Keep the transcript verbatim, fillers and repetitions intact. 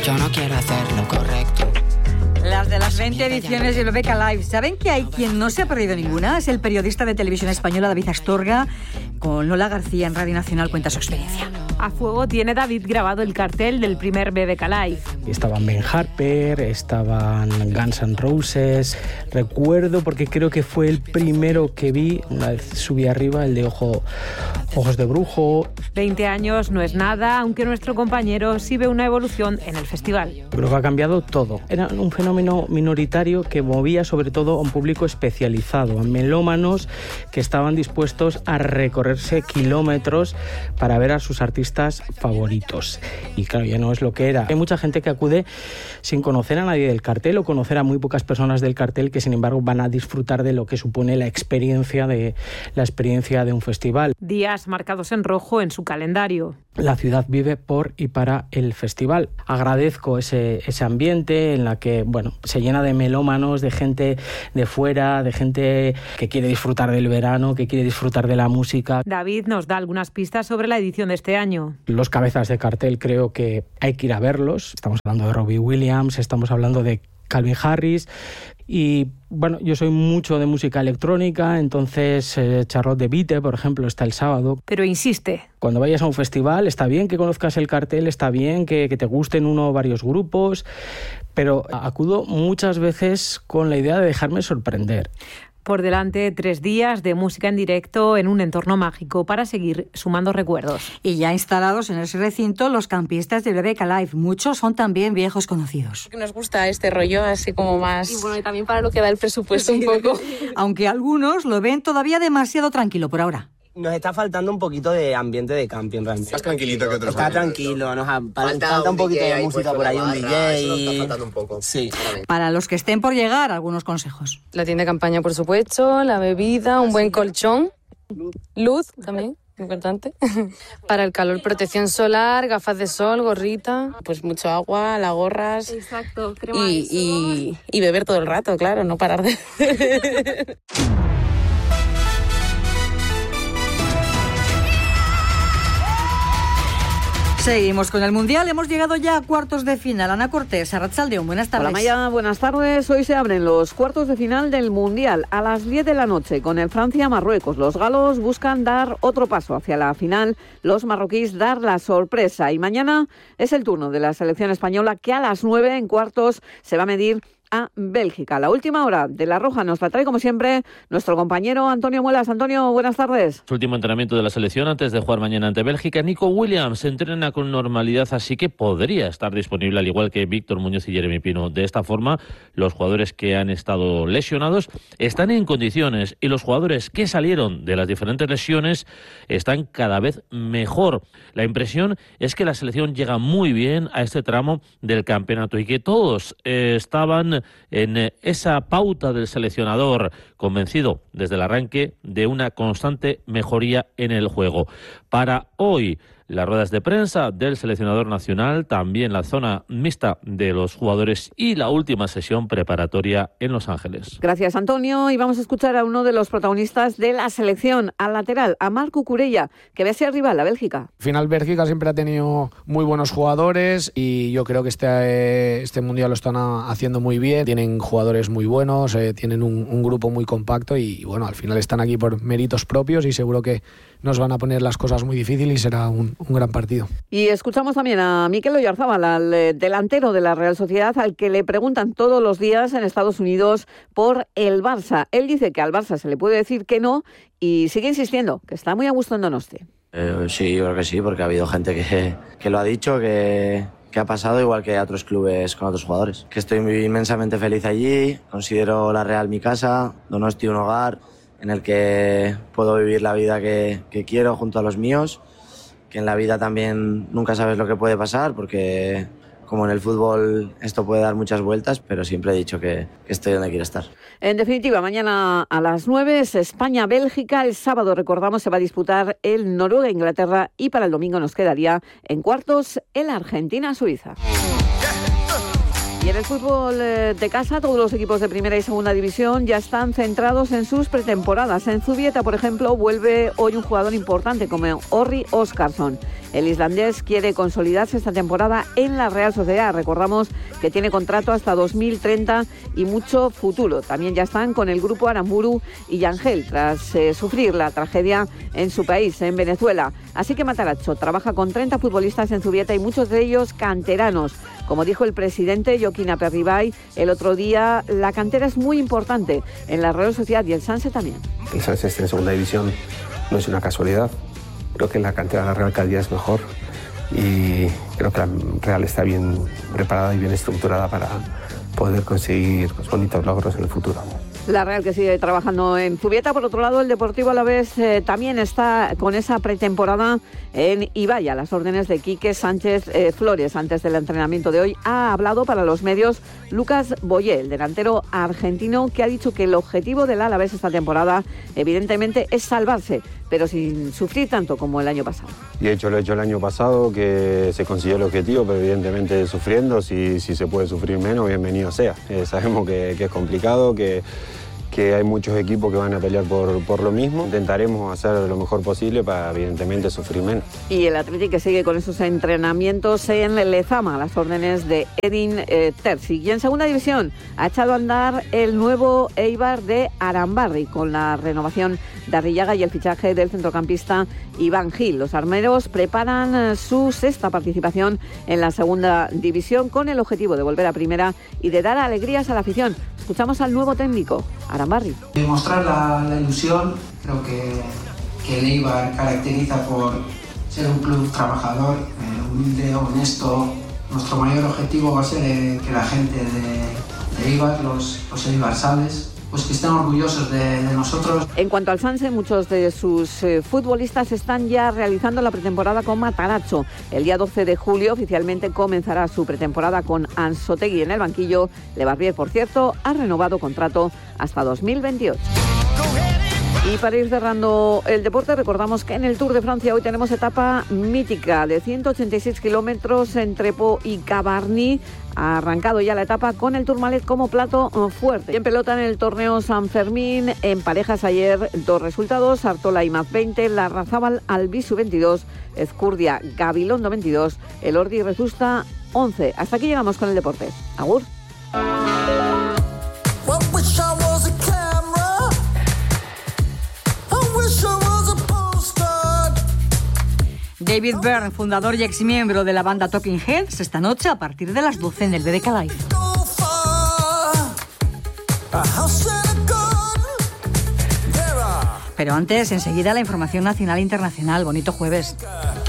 Yo no quiero hacer lo correcto. Las de las veinte ediciones de Beca Live. ¿Saben que hay quien no se ha perdido ninguna? Es el periodista de Televisión Española David Astorga. Con Lola García en Radio Nacional cuenta su experiencia. A fuego tiene David grabado el cartel del primer B B K Live. Estaban Ben Harper, estaban Guns N' Roses. Recuerdo porque creo que fue el primero que vi, una vez subí arriba, el de Ojo, Ojos de Brujo. veinte años no es nada, aunque nuestro compañero sí ve una evolución en el festival. Creo que ha cambiado todo. Era un fenómeno minoritario que movía sobre todo a un público especializado, a melómanos que estaban dispuestos a recorrerse kilómetros para ver a sus artistas favoritos. Y claro, ya no es lo que era. Hay mucha gente que acude sin conocer a nadie del cartel o conocer a muy pocas personas del cartel que sin embargo van a disfrutar de lo que supone la experiencia de, la experiencia de un festival. Días marcados en rojo en su calendario. La ciudad vive por y para el festival. Agradezco ese, ese ambiente en la que, bueno, se llena de melómanos, de gente de fuera, de gente que quiere disfrutar del verano, que quiere disfrutar de la música. David nos da algunas pistas sobre la edición de este año. Los cabezas de cartel creo que hay que ir a verlos. Estamos hablando de Robbie Williams, estamos hablando de Calvin Harris y bueno, yo soy mucho de música electrónica, entonces eh, Charlotte de Vite, por ejemplo, está el sábado. Pero insiste. Cuando vayas a un festival está bien que conozcas el cartel, está bien que, que te gusten uno o varios grupos, pero acudo muchas veces con la idea de dejarme sorprender. Por delante, tres días de música en directo en un entorno mágico para seguir sumando recuerdos. Y ya instalados en ese recinto los campistas de Beca Live. Muchos son también viejos conocidos. Nos gusta este rollo así como más... Y bueno, y también para lo que da el presupuesto un poco. Aunque algunos lo ven todavía demasiado tranquilo por ahora. Nos está faltando un poquito de ambiente de camping realmente. Más tranquilito que otros Está años. tranquilo, nos ha, Falta, falta un un poquito D J de ahí música puesto por ahí, en un la D barra, J. eso nos está faltando un poco. Sí. Para los que estén por llegar, algunos consejos. La tienda de campaña, por supuesto, la bebida, un buen colchón, luz también, importante. Para el calor, protección solar, gafas de sol, gorrita, pues mucho agua, las gorras. Exacto, y, y, y beber todo el rato, claro, no parar de... Seguimos con el Mundial. Hemos llegado ya a cuartos de final. Ana Cortés, Arratsaldeón, buenas tardes. Hola Maya, buenas tardes. Hoy se abren los cuartos de final del Mundial a las diez de la noche con el Francia-Marruecos. Los galos buscan dar otro paso hacia la final, los marroquíes dar la sorpresa. Y mañana es el turno de la selección española que a las nueve en cuartos se va a medir a Bélgica. La última hora de La Roja nos la trae, como siempre, nuestro compañero Antonio Muelas. Antonio, buenas tardes. Su último entrenamiento de la selección antes de jugar mañana ante Bélgica. Nico Williams se entrena con normalidad, así que podría estar disponible, al igual que Víctor Muñoz y Jeremy Pino. De esta forma, los jugadores que han estado lesionados están en condiciones y los jugadores que salieron de las diferentes lesiones están cada vez mejor. La impresión es que la selección llega muy bien a este tramo del campeonato y que todos eh, estaban en esa pauta del seleccionador, convencido desde el arranque de una constante mejoría en el juego. Para hoy, las ruedas de prensa del seleccionador nacional, también la zona mixta de los jugadores y la última sesión preparatoria en Los Ángeles. Gracias, Antonio. Y vamos a escuchar a uno de los protagonistas de la selección, al lateral, a Marc Cucurella, que ve a ser rival a Bélgica. Al final, Bélgica siempre ha tenido muy buenos jugadores y yo creo que este, este mundial lo están haciendo muy bien. Tienen jugadores muy buenos, eh, tienen un, un grupo muy compacto y, bueno, al final están aquí por méritos propios y seguro que nos van a poner las cosas muy difíciles y será un, un gran partido. Y escuchamos también a Mikel Oyarzabal, al eh, delantero de la Real Sociedad, al que le preguntan todos los días en Estados Unidos por el Barça. Él dice que al Barça se le puede decir que no y sigue insistiendo que está muy a gusto en Donosti. Eh, sí, yo creo que sí, porque ha habido gente que, que lo ha dicho, que... que ha pasado igual que a otros clubes con otros jugadores. Que estoy muy inmensamente feliz allí, considero la Real mi casa, Donosti un hogar en el que puedo vivir la vida que, que quiero junto a los míos, que en la vida también nunca sabes lo que puede pasar, porque como en el fútbol esto puede dar muchas vueltas, pero siempre he dicho que, que estoy donde quiero estar. En definitiva, mañana a las nueve es España-Bélgica. El sábado, recordamos, se va a disputar el Noruega-Inglaterra y para el domingo nos quedaría en cuartos el Argentina-Suiza. Y en el fútbol de casa, todos los equipos de primera y segunda división ya están centrados en sus pretemporadas. En Zubieta, por ejemplo, vuelve hoy un jugador importante como Orri Óskarsson. El islandés quiere consolidarse esta temporada en la Real Sociedad. Recordamos que tiene contrato hasta dos mil treinta y mucho futuro. También ya están con el grupo Aramburu y Yangel tras eh, sufrir la tragedia en su país, en Venezuela. Así que Matarazzo trabaja con treinta futbolistas en Zubieta y muchos de ellos canteranos. Como dijo el presidente Joaquín Aperribay el otro día, la cantera es muy importante en la Real Sociedad y el Sanse también. El Sanse esté en segunda división no es una casualidad. Creo que la cantera de la Real cada día es mejor y creo que la Real está bien preparada y bien estructurada para poder conseguir pues, bonitos logros en el futuro. La Real que sigue trabajando en Zubieta. Por otro lado, el Deportivo Alavés eh, también está con esa pretemporada en Ibai, a las órdenes de Quique Sánchez eh, Flores. Antes del entrenamiento de hoy ha hablado para los medios Lucas Boyé, el delantero argentino, que ha dicho que el objetivo del Alavés esta temporada evidentemente es salvarse, pero sin sufrir tanto como el año pasado. Y de hecho lo he hecho el año pasado, que se consiguió el objetivo, pero evidentemente sufriendo. Si, si se puede sufrir menos, bienvenido sea. Eh, sabemos que, que es complicado, que, que hay muchos equipos que van a pelear por, por lo mismo. Intentaremos hacer lo mejor posible para evidentemente sufrir menos. Y el Athletic que sigue con esos entrenamientos en Lezama, a las órdenes de Edin eh, Terzic. Y en segunda división ha echado a andar el nuevo Eibar de Arambarri, con la renovación de Arrillaga y el fichaje del centrocampista Iván Gil. Los armeros preparan su sexta participación en la segunda división con el objetivo de volver a primera y de dar alegrías a la afición. Escuchamos al nuevo técnico, Arambarri. Demostrar la, la ilusión. Creo que, que el Eibar caracteriza por ser un club trabajador, eh, humilde, honesto. Nuestro mayor objetivo va a ser eh, que la gente de, de Eibar, los, los eibarsales, pues que estén orgullosos de, de nosotros. En cuanto al Sanse, muchos de sus eh, futbolistas están ya realizando la pretemporada con Matarazzo. El día doce de julio oficialmente comenzará su pretemporada con Anzotegui en el banquillo. Lebarbier, por cierto, ha renovado contrato hasta dos mil veintiocho. Y para ir cerrando el deporte, recordamos que en el Tour de Francia hoy tenemos etapa mítica de ciento ochenta y seis kilómetros entre Pau y Gavarnie. Ha arrancado ya la etapa con el Tourmalet como plato fuerte. Y en pelota, en el torneo San Fermín, en parejas ayer dos resultados: Artola y Maz veinte, Larrazábal Albisu veintidós, Ezcurdia Gabilondo veintidós, Elordi Rezusta once. Hasta aquí llegamos con el deporte. Agur. David Byrne, fundador y exmiembro de la banda Talking Heads, esta noche a partir de las doce en el B B K Live. Pero antes, enseguida, la información nacional e internacional. Bonito jueves.